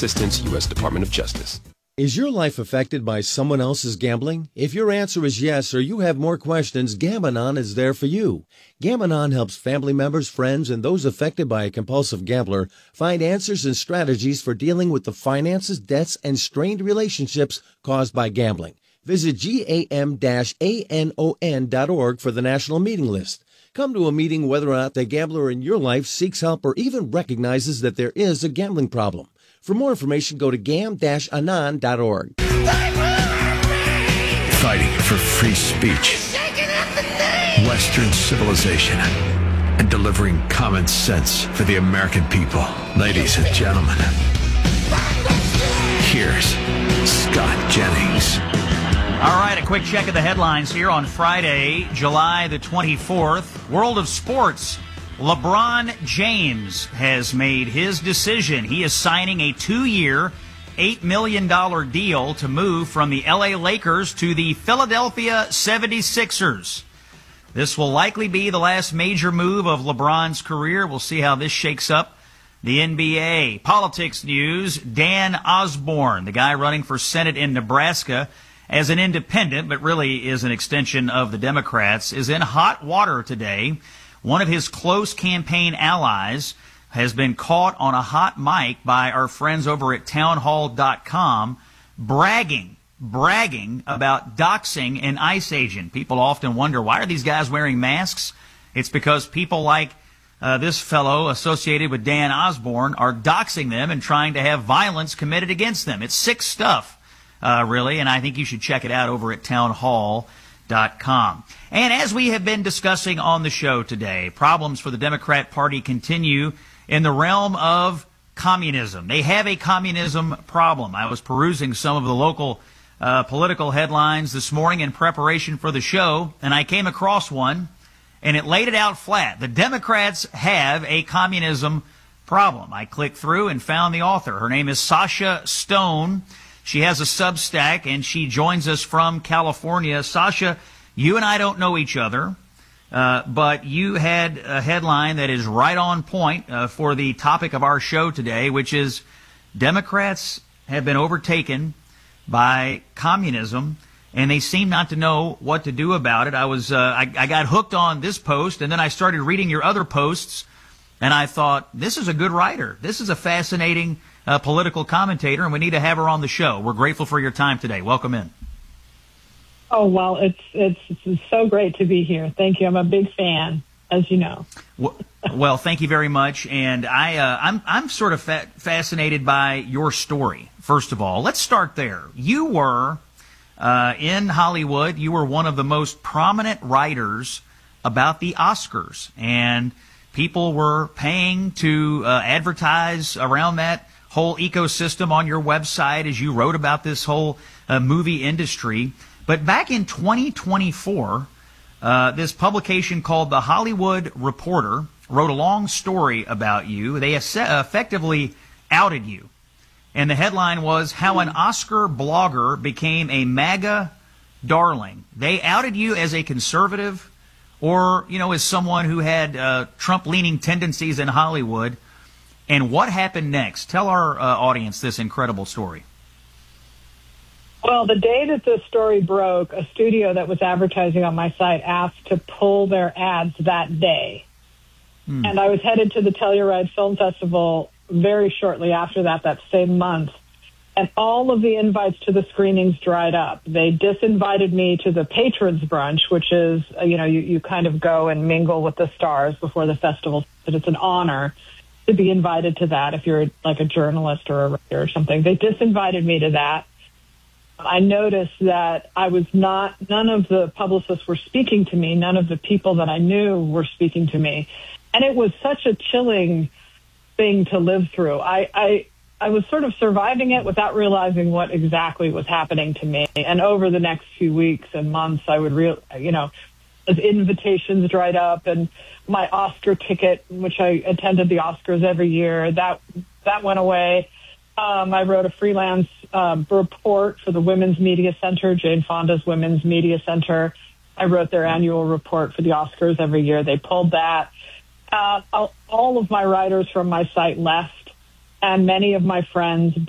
Assistance, U.S. Department of Justice. Is your life affected by someone else's gambling? If your answer is yes or you have more questions, Gam-Anon is there for you. Gam-Anon helps family members, friends, and those affected by a compulsive gambler find answers and strategies for dealing with the finances, debts, and strained relationships caused by gambling. Visit gam-anon.org for the national meeting list. Come to a meeting whether or not the gambler in your life seeks help or even recognizes that there is a gambling problem. For more information, go to gam-anon.org. Fighting for free speech, Western civilization, and delivering common sense for the American people. Ladies and gentlemen, here's Scott Jennings. All right, a quick check of the headlines here on Friday, July the 24th. World of sports. LeBron James has made his decision. He is signing a 2-year, $8 million deal to move from the LA Lakers to the Philadelphia 76ers. This will likely be the last major move of LeBron's career. We'll see how this shakes up. The NBA. Politics news. Dan Osborne, the guy running for Senate in Nebraska as an independent, but really is an extension of the Democrats, is in hot water today. One of his close campaign allies has been caught on a hot mic by our friends over at townhall.com bragging about doxing an ICE agent. People often wonder, why are these guys wearing masks? It's because people like this fellow associated with Dan Osborne are doxing them and trying to have violence committed against them. It's sick stuff, really, and I think you should check it out over at townhall.com. And as we have been discussing on the show today, problems for the Democrat Party continue in the realm of communism. They have a communism problem. I was perusing some of the local political headlines this morning in preparation for the show, and I came across one, and it laid it out flat. The Democrats have a communism problem. I clicked through and found the author. Her name is Sasha Stone. She has a Substack, and she joins us from California. Sasha, you and I don't know each other, but you had a headline that is right on point for the topic of our show today, which is Democrats have been overtaken by communism, and they seem not to know what to do about it. I got hooked on this post, and then I started reading your other posts, and I thought, this is a good writer. This is a fascinating political commentator, and we need to have her on the show. We're grateful for your time today. Welcome in. Oh, well, it's so great to be here. Thank you. I'm a big fan, as you know. Well, thank you very much. And I'm sort of fascinated by your story. First of all, let's start there. You were in Hollywood. You were one of the most prominent writers about the Oscars, and people were paying to advertise around that whole ecosystem on your website as you wrote about this whole movie industry. But back in 2024, this publication called The Hollywood Reporter wrote a long story about you. They effectively outed you. And the headline was, How an Oscar Blogger Became a MAGA Darling. They outed you as a conservative or, as someone who had Trump-leaning tendencies in Hollywood. And what happened next? Tell our audience this incredible story. Well, the day that this story broke, a studio that was advertising on my site asked to pull their ads that day. And I was headed to the Telluride Film Festival very shortly after that same month. And all of the invites to the screenings dried up. They disinvited me to the patrons brunch, which is, you kind of go and mingle with the stars before the festival. But it's an honor to be invited to that if you're like a journalist or a writer or something. They disinvited me to that. I noticed that none of the publicists were speaking to me. None of the people that I knew were speaking to me. And it was such a chilling thing to live through. I was sort of surviving it without realizing what exactly was happening to me. And over the next few weeks and months, I would as invitations dried up and my Oscar ticket, which I attended the Oscars every year, that went away. I wrote a freelance report for the Women's Media Center, Jane Fonda's Women's Media Center. I wrote their annual report for the Oscars every year. They pulled that. All of my writers from my site left, and many of my friends